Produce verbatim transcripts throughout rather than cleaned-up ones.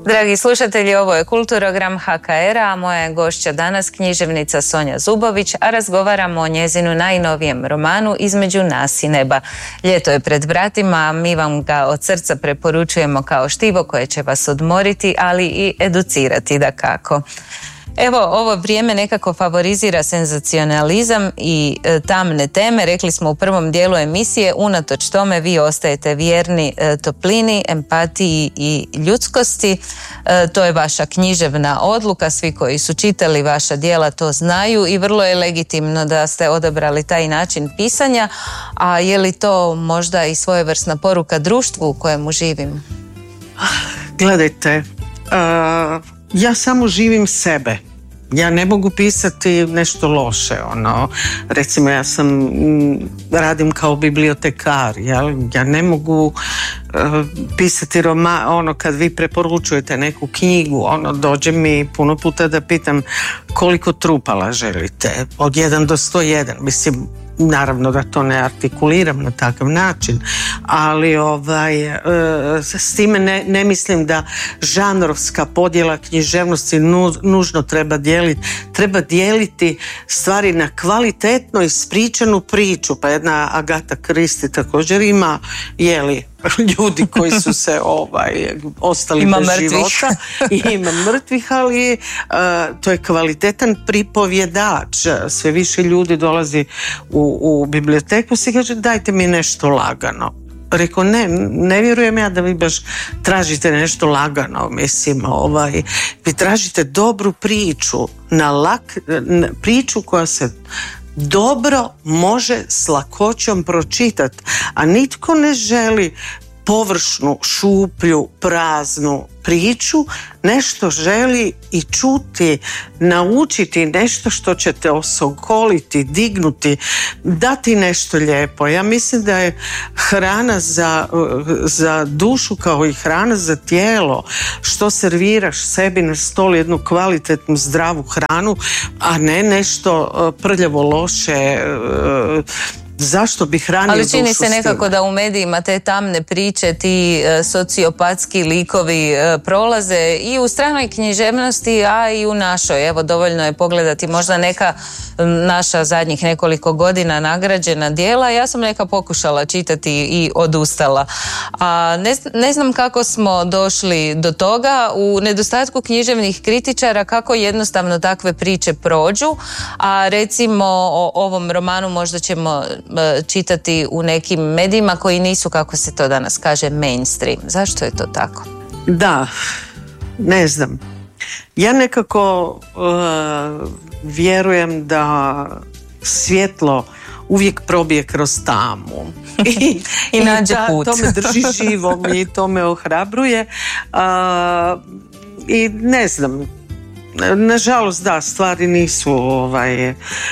Dragi slušatelji, ovo je Kulturogram H K R-a, a moja je gošća danas književnica Sonja Zubović, a razgovaramo o njezinu najnovijem romanu Između nas i neba. Ljeto je pred vratima, a mi vam ga od srca preporučujemo kao štivo koje će vas odmoriti, ali i educirati dakako. Evo, ovo vrijeme nekako favorizira senzacionalizam i e, tamne teme. Rekli smo u prvom dijelu emisije, unatoč tome vi ostajete vjerni e, toplini, empatiji i ljudskosti. E, to je vaša književna odluka, svi koji su čitali vaša djela to znaju i vrlo je legitimno da ste odabrali taj način pisanja. A je li to možda i svojevrsna poruka društvu u kojemu živimo? Gledajte, uh... ja samo živim sebe. Ja ne mogu pisati nešto loše, ono, recimo ja sam, radim kao bibliotekar, ja, ja ne mogu uh, pisati roman, ono, kad vi preporučujete neku knjigu, ono, dođe mi puno puta da pitam koliko trupala želite, od jedan do sto jedan, mislim, naravno da to ne artikuliram na takav način, ali ovaj, e, s time ne, ne mislim da žanrovska podjela književnosti nu, nužno treba dijeliti. Treba dijeliti stvari na kvalitetno ispričanu priču. Pa jedna Agata Christie također ima, jeli, ljudi koji su se ovaj, ostali ima bez mrtvih. života i ima mrtvih, ali uh, to je kvalitetan pripovjedač. Sve više ljudi dolazi u, u biblioteku i se kaže dajte mi nešto lagano. Rekao, ne, ne vjerujem ja da vi baš tražite nešto lagano, mislim, ovaj, vi tražite dobru priču, na lak, na priču koja se dobro može s lakoćom pročitati, a nitko ne želi površnu, šuplju, praznu priču, nešto želi i čuti, naučiti nešto što će te osokoliti, dignuti, dati nešto lijepo. Ja mislim da je hrana za, za dušu kao i hrana za tijelo, što serviraš sebi na stol, jednu kvalitetnu, zdravu hranu, a ne nešto prljavo loše. Zašto bi hranio dušu? Ali čini se nekako da u medijima te tamne priče, ti e, sociopatski likovi e, prolaze i u stranoj književnosti, a i u našoj. Evo, dovoljno je pogledati možda neka naša zadnjih nekoliko godina nagrađena djela. Ja sam neka pokušala čitati i odustala. A ne, ne znam kako smo došli do toga. U nedostatku književnih kritičara, kako jednostavno takve priče prođu, a recimo o ovom romanu možda ćemo čitati u nekim medijima koji nisu, kako se to danas kaže, mainstream. Zašto je to tako? Da, ne znam. Ja nekako uh, vjerujem da svjetlo uvijek probije kroz tamu. I, I nađe i ta, put. To me drži živom i to me ohrabruje. Uh, I ne znam, nažalost, da, stvari nisu ovaj, uh,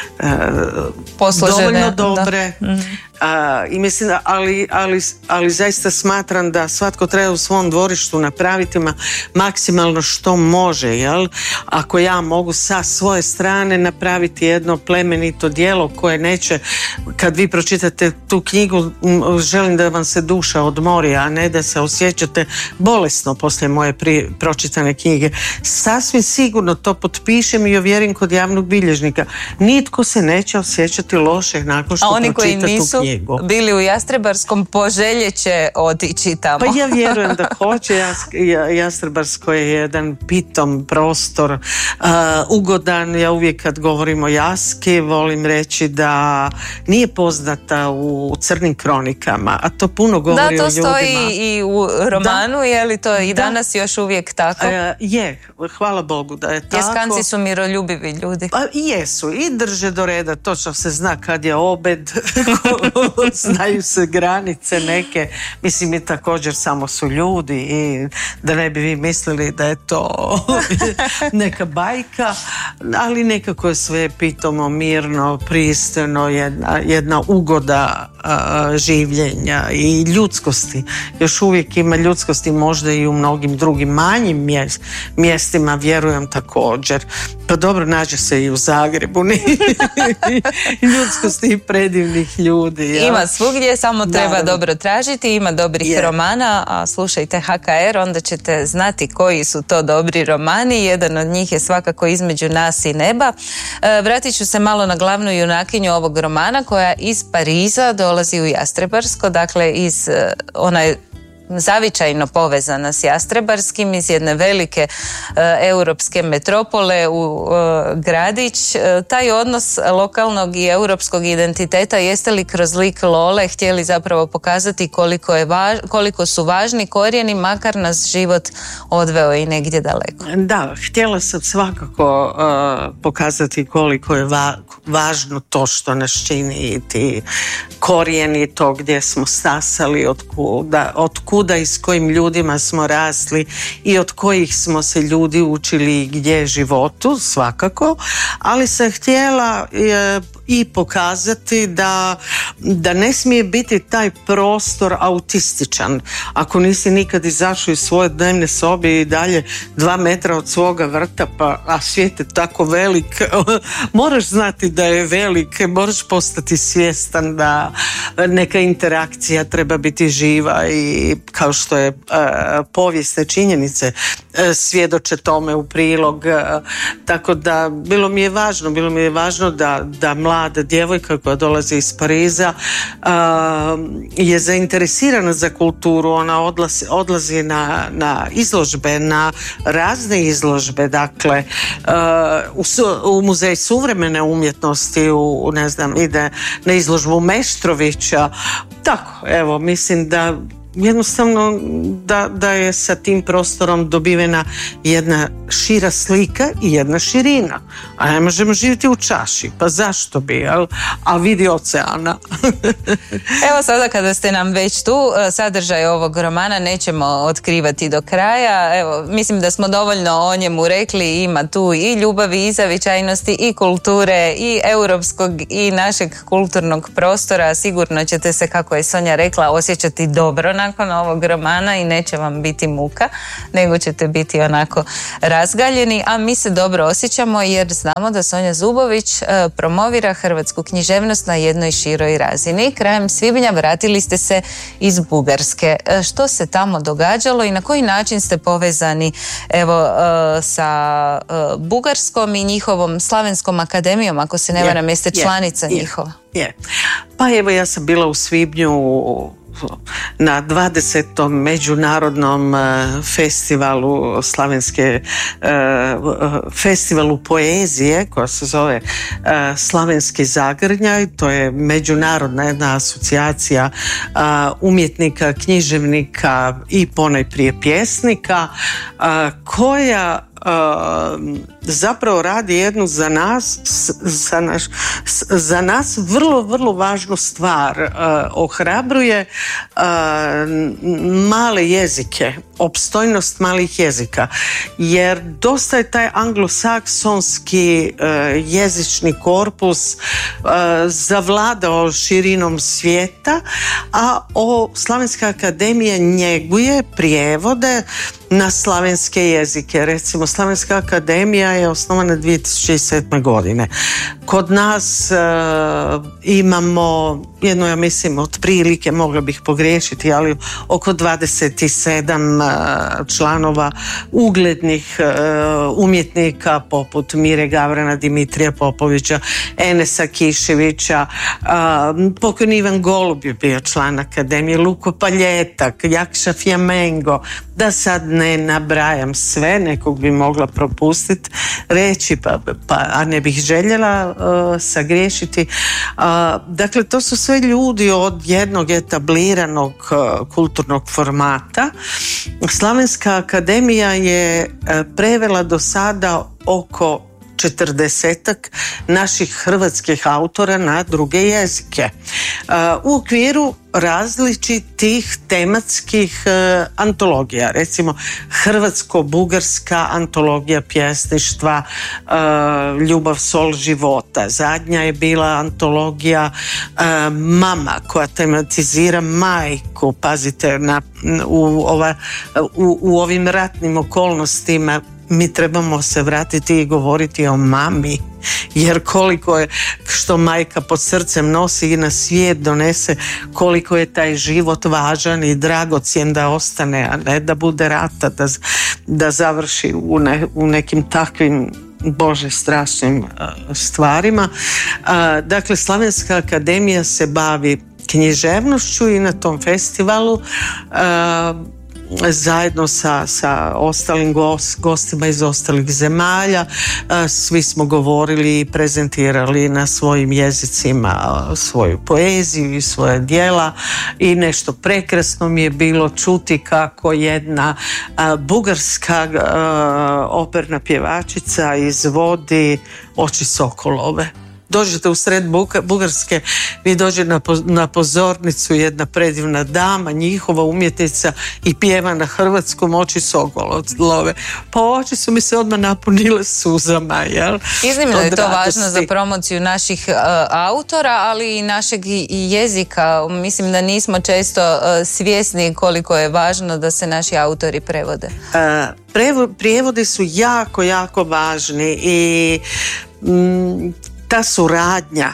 dovoljno dobre. Da. Mm-hmm. Uh, i mislim, ali, ali, ali zaista smatram da svatko treba u svom dvorištu napraviti ma, maksimalno što može, jel? Ako ja mogu sa svoje strane napraviti jedno plemenito djelo koje neće, kad vi pročitate tu knjigu, želim da vam se duša odmori, a ne da se osjećate bolesno poslije moje pri, pročitane knjige. Sasvim sigurno to potpišem i ovjerim kod javnog bilježnika. Nitko se neće osjećati loše nakon što pročita tu knjigu. A oni koji nisu bili u Jastrebarskom poželjeće otići tamo. Pa ja vjerujem da hoće. Jastrebarsko je jedan pitom prostor, uh, ugodan. Ja uvijek kad govorim o Jaski volim reći da nije poznata u crnim kronikama, a to puno govori o ljudima. Da, to stoji i u romanu, da. Je li to i danas da. Još uvijek tako? Uh, je, hvala Bogu da je tako. Jeskanci su miroljubivi ljudi. Pa jesu i drže do reda, točno se zna kad je obed, znaju se granice neke, mislim i također samo su ljudi i da ne bi vi mislili da je to neka bajka, ali nekako je sve pitomo, mirno, pristojno, jedna, jedna ugoda a, življenja i ljudskosti. Još uvijek ima ljudskosti, možda i u mnogim drugim manjim mjest, mjestima, vjerujem također. Pa dobro, nađe se i u Zagrebu ljudskosti i predivnih ljudi. svugdje. Ja? Ima svugdje, samo treba Naravno. dobro tražiti, ima dobrih Je. romana, a slušajte H K R, onda ćete znati koji su to dobri romani. Jedan od njih je svakako Između nas i neba. E, vratit ću se malo na glavnu junakinju ovog romana, koja iz Pariza dolazi u Jastrebarsko, dakle iz e, ona je zavičajno povezana s Jastrebarskim, iz jedne velike e, europske metropole u e, gradić. E, taj odnos lokalnog i europskog identiteta, jeste li kroz lik Lole htjeli zapravo pokazati koliko, je važ, koliko su važni korijeni, makar nas život odveo i negdje daleko? Da, htjela sam svakako uh, pokazati koliko je va, važno to što nas čini i ti korijeni, to gdje smo stasali, od kuda, od kuda i s kojim ljudima smo rasli i od kojih smo se ljudi učili gdje životu, svakako, ali sam htjela e, i pokazati da, da ne smije biti taj prostor autističan. Ako nisi nikad izašao iz svoje dnevne sobe i dalje dva metra od svoga vrta, pa a svijet je tako velik, moraš znati da je velik, moraš postati svjestan da neka interakcija treba biti živa i kao što je uh, povijesne činjenice uh, svjedoče tome u prilog. Uh, tako da bilo mi je važno, bilo mi je važno da, da mlada djevojka koja dolazi iz Pariza uh, je zainteresirana za kulturu, ona odlazi, odlazi na, na izložbe, na razne izložbe, dakle uh, u, su, u muzej suvremene umjetnosti, u, ne znam, ide na izložbu Meštrovića. Tako, evo, mislim da jednostavno da, da je sa tim prostorom dobivena jedna šira slika i jedna širina. A ne možemo živjeti u čaši, pa zašto bi, a, a vidi oceana. Evo sada kada ste nam već tu, sadržaj ovog romana nećemo otkrivati do kraja. Evo, mislim da smo dovoljno o njemu rekli, ima tu i ljubavi i zavičajnosti i kulture i europskog i našeg kulturnog prostora. Sigurno ćete se, kako je Sonja rekla, osjećati dobro nakon ovog romana i neće vam biti muka, nego ćete biti onako razgaljeni, a mi se dobro osjećamo jer znamo da Sonja Zubović e, promovira hrvatsku književnost na jednoj široj razini. Krajem svibnja vratili ste se iz Bugarske. E, što se tamo događalo i na koji način ste povezani evo e, sa e, Bugarskom i njihovom Slavenskom akademijom, ako se ne varam, jeste članica je, njihova? Je. Pa evo, ja sam bila u svibnju na dvadesetom međunarodnom festivalu slavenske festivalu poezije koja se zove Slavenski zagrljaj. To je međunarodna jedna asocijacija umjetnika, književnika i ponajprije pjesnika koja zapravo radi jednu za nas za, naš, za nas vrlo, vrlo važnu stvar. Uh, ohrabruje uh, male jezike, opstojnost malih jezika, jer dosta je taj anglosaksonski uh, jezični korpus uh, zavladao širinom svijeta, a o Slavenska akademija njeguje prijevode na slavenske jezike. Recimo, Slavenska akademija je osnovana dvije tisuće sedme. godine. Kod nas uh, imamo jedno, ja mislim, otprilike, mogla bih pogriješiti, ali oko dvadeset sedam uh, članova uglednih uh, umjetnika poput Mire Gavrana, Dimitrija Popovića, Enesa Kiševića, uh, pokojni Ivan Golub je bio član akademije, Luko Paljetak, Jakša Fjamengo, da sad ne nabrajam sve, nekog bi mogla propustiti reći, pa, pa a ne bih željela uh, sagriješiti. Uh, dakle, to su sve ljudi od jednog etabliranog uh, kulturnog formata. Slavenska akademija je uh, prevela do sada oko četrdesetak naših hrvatskih autora na druge jezike. Uh, u okviru različitih tematskih uh, antologija, recimo hrvatsko-bugarska antologija pjesništva, uh, Ljubav, sol života. Zadnja je bila antologija uh, Mama, koja tematizira majku. Pazite, na, u, ova, u, u ovim ratnim okolnostima mi trebamo se vratiti i govoriti o mami, jer koliko je što majka pod srcem nosi i na svijet donese, koliko je taj život važan i dragocjen da ostane, a ne da bude rata, da, da završi u, ne, u nekim takvim Bože strašnim stvarima. Dakle, Slavenska akademija se bavi književnošću i na tom festivalu zajedno sa, sa ostalim gost, gostima iz ostalih zemalja svi smo govorili i prezentirali na svojim jezicima svoju poeziju i svoje djela i nešto prekrasno mi je bilo čuti kako jedna bugarska operna pjevačica izvodi Oči sokolove. Dođete u sred Bugarske, vi dođe na, na pozornicu jedna predivna dama, njihova umjetnica i pjeva na hrvatskom Oči sokolove. Pa oči su mi se odmah napunile suzama. Jel? Iznimno je to važno za promociju naših uh, autora, ali i našeg i jezika. Mislim da nismo često uh, svjesni koliko je važno da se naši autori prevode. Uh, prevo, prijevodi su jako, jako važni i mm, ta suradnja,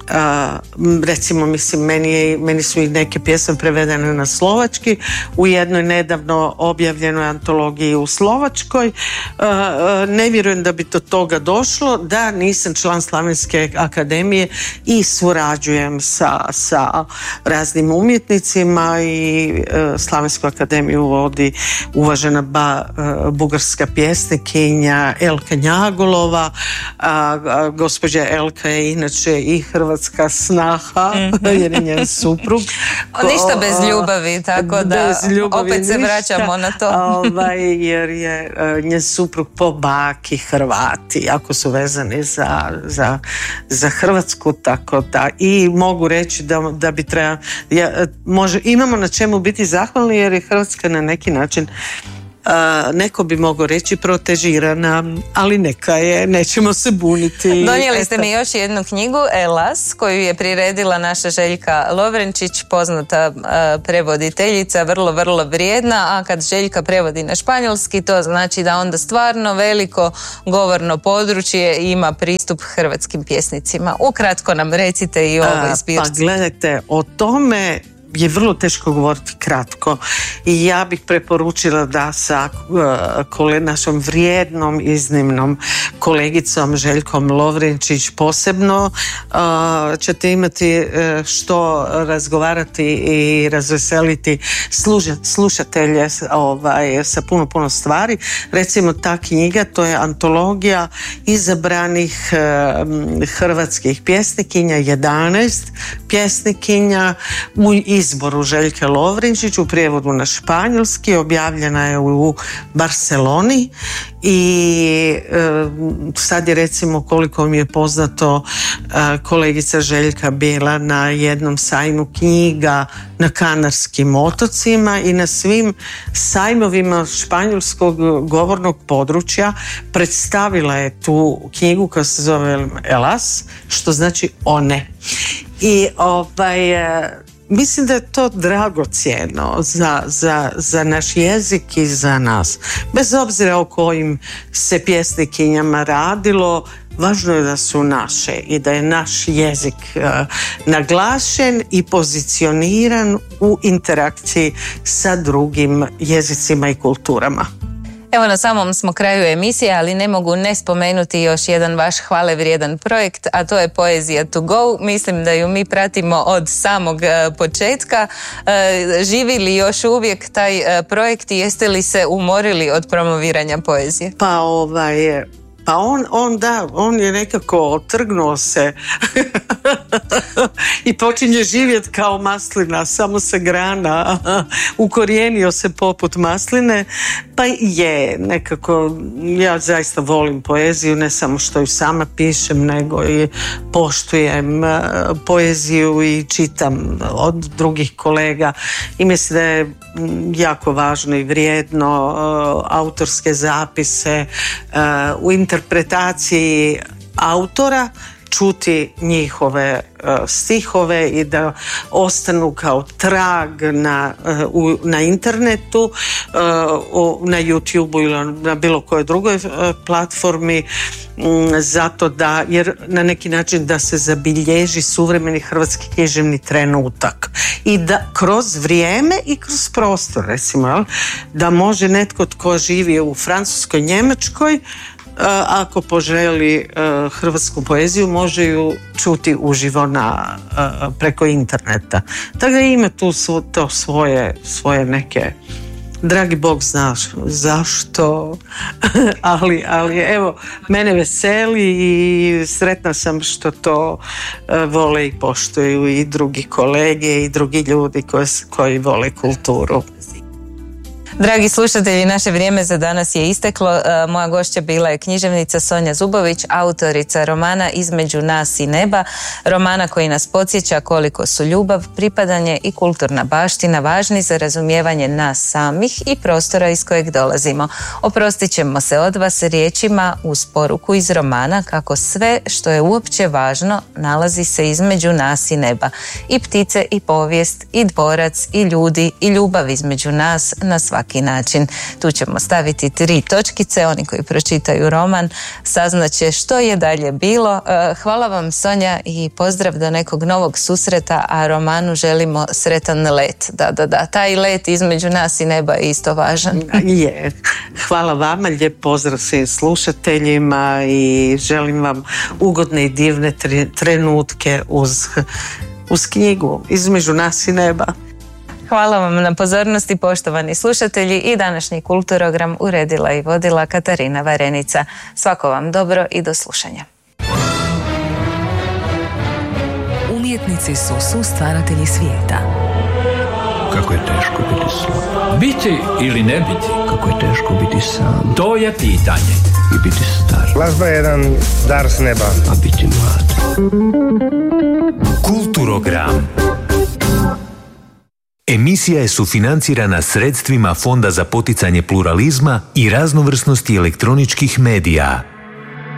uh, recimo mislim meni, meni su i neke pjesme prevedene na slovački u jednoj nedavno objavljenoj antologiji u Slovačkoj. Uh, ne vjerujem da bi do toga došlo da nisam član Slavenske akademije i surađujem sa, sa raznim umjetnicima i uh, Slavensku akademiju vodi uvažena ba, uh, bugarska pjesnikinja Elka Njagolova. Uh, gospođa Elka je inače i hrvatska snaha, mm-hmm. jer je njen suprug. O, ništa bez ljubavi, tako da ljubavi, opet se ništa, vraćamo na to. Ovaj, jer je uh, njen suprug po baki Hrvati, jako su vezani za, za, za Hrvatsku, tako da i mogu reći da, da bi treba, ja, može, imamo na čemu biti zahvalni jer je Hrvatska na neki način Uh, neko bi mogao reći protežirana, ali neka je, nećemo se buniti. Donijeli ste mi još jednu knjigu, Elas, koju je priredila naša Željka Lovrenčić, poznata uh, prevoditeljica, vrlo, vrlo vrijedna, a kad Željka prevodi na španjolski, to znači da onda stvarno veliko govorno područje ima pristup hrvatskim pjesnicima. Ukratko nam recite i o ovoj zbirci. Pa gledajte, o tome je vrlo teško govoriti kratko i ja bih preporučila da sa uh, našom vrijednom, iznimnom kolegicom Željkom Lovrenčić posebno uh, ćete imati uh, što razgovarati i razveseliti služa, slušatelje ovaj, sa puno, puno stvari. Recimo ta knjiga, to je antologija izabranih uh, hrvatskih pjesnikinja, jedanaest pjesnikinja u izboru Željke Lovrenčić u prijevodu na španjolski, objavljena je u Barceloni i e, sad je recimo koliko mi je poznato e, kolegica Željka bila na jednom sajmu knjiga na Kanarskim otocima i na svim sajmovima španjolskog govornog područja predstavila je tu knjigu koja se zove Elas, što znači one. I ovaj mislim da je to dragocjeno za, za, za naš jezik i za nas. Bez obzira o kojim se pjesnikinjama radilo, važno je da su naše i da je naš jezik uh, naglašen i pozicioniran u interakciji sa drugim jezicima i kulturama. Evo, na samom smo kraju emisije, ali ne mogu ne spomenuti još jedan vaš hvale vrijedan projekt, a to je Poezija to go. Mislim da ju mi pratimo od samog početka. Živi li još uvijek taj projekt i jeste li se umorili od promoviranja poezije? Pa ovaj... Pa on, on da, on je nekako otrgnuo se i počinje živjeti kao maslina, samo se grana, ukorijenio se poput masline, pa je nekako, ja zaista volim poeziju, ne samo što ju sama pišem, nego i poštujem poeziju i čitam od drugih kolega i mislim da je jako važno i vrijedno autorske zapise u interpretaciji autora čuti njihove uh, stihove i da ostanu kao trag na, uh, u, na internetu, uh, na YouTubeu ili na bilo kojoj drugoj uh, platformi, um, zato da, jer na neki način da se zabilježi suvremeni hrvatski književni trenutak i da kroz vrijeme i kroz prostor, recimo, da može netko tko živi u Francuskoj, Njemačkoj, ako poželi hrvatsku poeziju, može ju čuti uživo na, preko interneta. Tako da ima tu to svoje, svoje neke, dragi Bog zna zašto, ali, ali evo, mene veseli i sretna sam što to vole i poštuju i drugi kolege i drugi ljudi koji, koji vole kulturu. Dragi slušatelji, naše vrijeme za danas je isteklo. Moja gošća bila je književnica Sonja Zubović, autorica romana Između nas i neba, romana koji nas podsjeća koliko su ljubav, pripadanje i kulturna baština važni za razumijevanje nas samih i prostora iz kojeg dolazimo. Oprostit ćemo se od vas riječima uz poruku iz romana kako sve što je uopće važno nalazi se između nas i neba. I ptice, i povijest, i dvorac, i ljudi, i ljubav između nas na svaki način. Tu ćemo staviti tri točkice. Oni koji pročitaju roman saznaće što je dalje bilo. Hvala vam, Sonja, i pozdrav do nekog novog susreta, a romanu želimo sretan let. Da, da, da. Taj let između nas i neba je isto važan. Je. Hvala vama, lijep pozdrav svim slušateljima i želim vam ugodne i divne trenutke uz, uz knjigu Između nas i neba. Hvala vam na pozornosti, poštovani slušatelji, i današnji Kulturogram uredila i vodila Katarina Varenica. Svako vam dobro i do slušanja. Umjetnici su sustvaratelji svijeta. Kako je teško biti sam. Biti ili ne biti? Kako je teško biti sam. To je pitanje. I biti star. Glazba je jedan dar s neba. A biti mlad. Kulturogram. Emisija je sufinancirana sredstvima Fonda za poticanje pluralizma i raznovrsnosti elektroničkih medija.